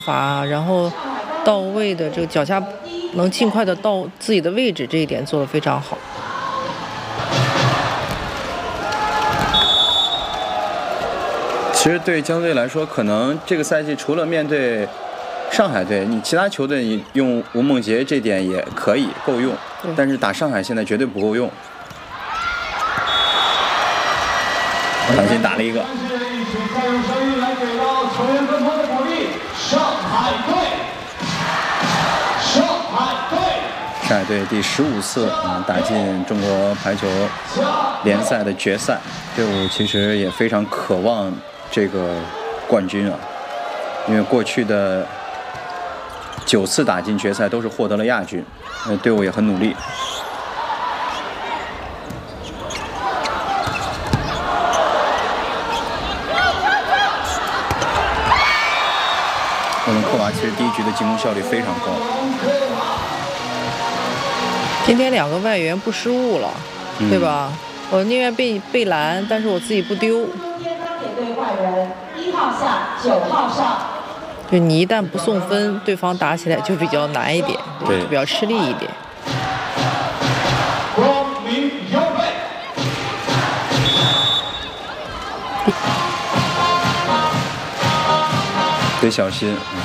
法，然后到位的这个脚下能尽快的到自己的位置，这一点做得非常好。 其实对江苏队来说，可能这个赛季除了面对上海队，你其他球队你用吴梦洁这点也可以够用，但是打上海现在绝对不够用。唐鑫打了一个。上海队第15次打进中国排球联赛的决赛，队伍其实也非常渴望这个冠军啊，因为过去的9次打进决赛都是获得了亚军，队伍也很努力。沃伦科娃其实第一局的进攻效率非常高。 今天2个外援不失误了，对吧？我宁愿被拦，但是我自己不丢。 对外人1号下9号上。 就你一旦不送分，对方打起来就比较难一点， 对， 就比较吃力一点。 光明优备。 得小心，